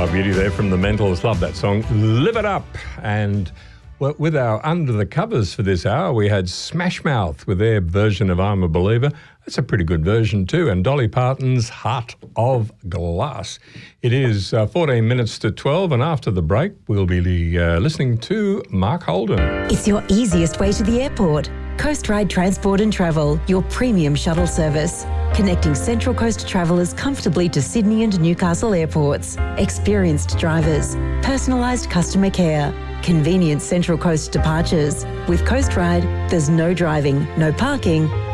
Beauty there from the Mentals. Love that song. Live It Up. And well, with our Under the Covers for this hour, we had Smash Mouth with their version of I'm a Believer. That's a pretty good version too. And Dolly Parton's Heart of Glass. It is 14 minutes to 12, and after the break, we'll be listening to Mark Holden. It's your easiest way to the airport. Coast Ride Transport and Travel, your premium shuttle service. Connecting Central Coast travellers comfortably to Sydney and Newcastle airports. Experienced drivers. Personalised customer care. Convenient Central Coast departures. With Coast Ride, there's no driving, no parking,